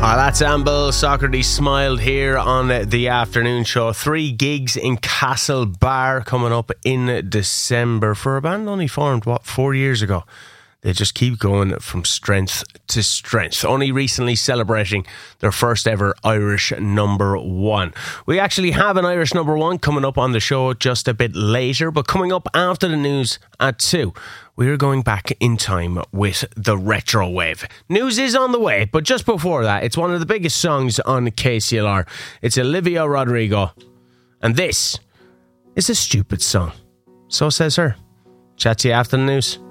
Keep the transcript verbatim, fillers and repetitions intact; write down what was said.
Oh, that's Amble. Socrates smiled here on the afternoon show. Three gigs in Castle Bar coming up in December for a band only formed, what, four years ago. They just keep going from strength to strength. Only recently celebrating their first ever Irish number one. We actually have an Irish number one coming up on the show just a bit later, but coming up after the news at two, we're going back in time with the Retro Wave. News is on the way, but just before that, it's one of the biggest songs on K C L R. It's Olivia Rodrigo, and this is a stupid song. So says her. Chat to you after the news.